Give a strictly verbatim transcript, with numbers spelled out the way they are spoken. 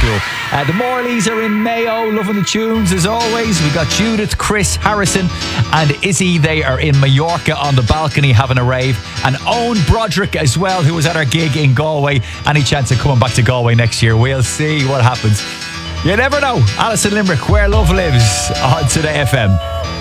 cool. Uh, the Morleys are in Mayo, loving the tunes as always. We got Judith, Chris, Harrison and Izzy. They are in Mallorca on the balcony having a rave. And Owen Broderick as well, who was at our gig in Galway. Any chance of coming back to Galway next year? We'll see what happens. You never know. Alison Limerick, Where Love Lives on Today F M.